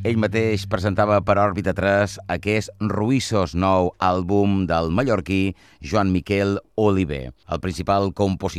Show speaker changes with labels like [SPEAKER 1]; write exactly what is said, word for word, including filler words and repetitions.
[SPEAKER 1] ell mateix presentava per Òrbita tres aquest Ruïssos, nou àlbum del mallorquí Joan Miquel Oliver. El principal compositor